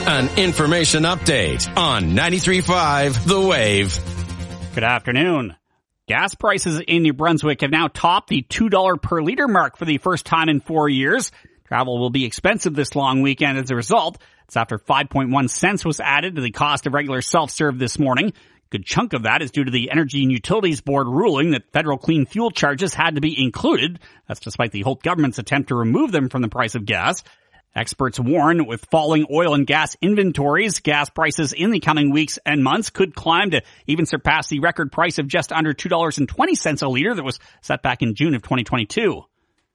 An information update on 93.5 The Wave. Good afternoon. Gas prices in New Brunswick have now topped the $2 per liter mark for the first time in 4 years. Travel will be expensive this long weekend as a result. It's after 5.1 cents was added to the cost of regular self-serve this morning. A good chunk of that is due to the Energy and Utilities Board ruling that federal clean fuel charges had to be included. That's despite the Holt government's attempt to remove them from the price of gas. Experts warn with falling oil and gas inventories, gas prices in the coming weeks and months could climb to even surpass the record price of just under $2.20 a liter that was set back in June of 2022.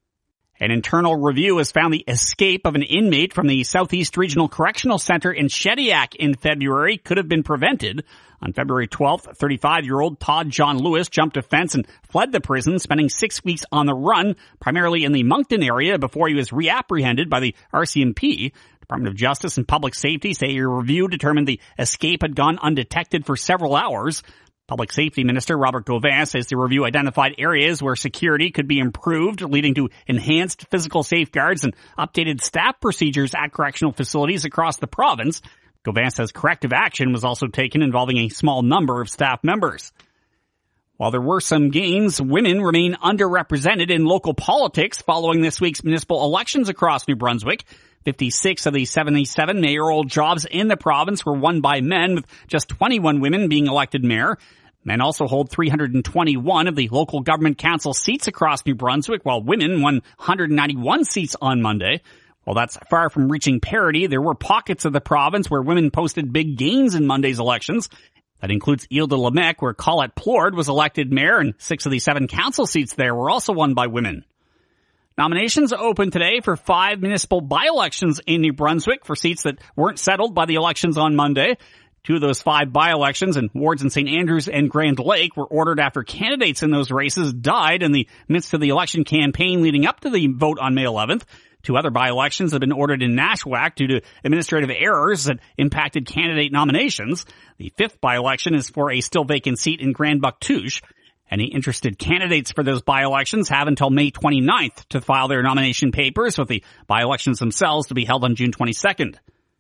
An internal review has found the escape of an inmate from the Southeast Regional Correctional Center in Shediac in February could have been prevented. On February 12th, 35-year-old Todd John Lewis jumped a fence and fled the prison, spending 6 weeks on the run, primarily in the Moncton area, before he was reapprehended by the RCMP. Department of Justice and Public Safety say a review determined the escape had gone undetected for several hours. Public Safety Minister Robert Gauvin says the review identified areas where security could be improved, leading to enhanced physical safeguards and updated staff procedures at correctional facilities across the province. Gauvin says corrective action was also taken involving a small number of staff members. While there were some gains, women remain underrepresented in local politics following this week's municipal elections across New Brunswick. 56 of the 77 mayoral jobs in the province were won by men, with just 21 women being elected mayor. Men also hold 321 of the local government council seats across New Brunswick, while women won 191 seats on Monday. While that's far from reaching parity, there were pockets of the province where women posted big gains in Monday's elections. That includes Ile de Lamec, where Colette Plord was elected mayor, and 6 of the 7 council seats there were also won by women. Nominations open today for 5 municipal by-elections in New Brunswick for seats that weren't settled by the elections on Monday. 2 of those 5 by-elections in wards in St. Andrews and Grand Lake were ordered after candidates in those races died in the midst of the election campaign leading up to the vote on May 11th. 2 other by-elections have been ordered in Nashwack due to administrative errors that impacted candidate nominations. The 5th by-election is for a still vacant seat in Grand Buctouche. Any interested candidates for those by-elections have until May 29th to file their nomination papers, with the by-elections themselves to be held on June 22nd.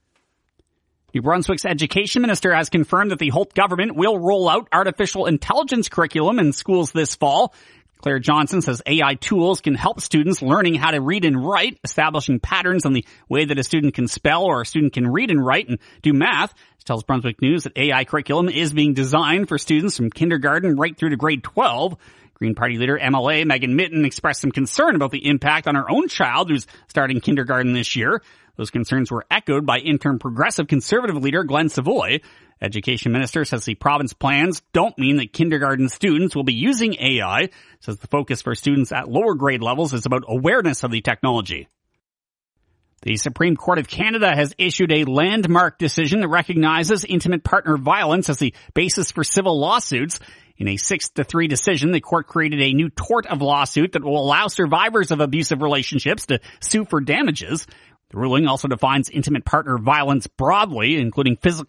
New Brunswick's education minister has confirmed that the Holt government will roll out artificial intelligence curriculum in schools this fall. Claire Johnson says AI tools can help students learning how to read and write, establishing patterns on the way that a student can spell or a student can read and write and do math. She tells Brunswick News that AI curriculum is being designed for students from kindergarten right through to grade 12. Green Party leader MLA Megan Mitten expressed some concern about the impact on her own child who's starting kindergarten this year. Those concerns were echoed by interim Progressive Conservative leader Glenn Savoy. Education minister says the province plans don't mean that kindergarten students will be using AI. Says the focus for students at lower grade levels is about awareness of the technology. The Supreme Court of Canada has issued a landmark decision that recognizes intimate partner violence as the basis for civil lawsuits. In a 6-3 decision, the court created a new tort of lawsuit that will allow survivors of abusive relationships to sue for damages. The ruling also defines intimate partner violence broadly, including physical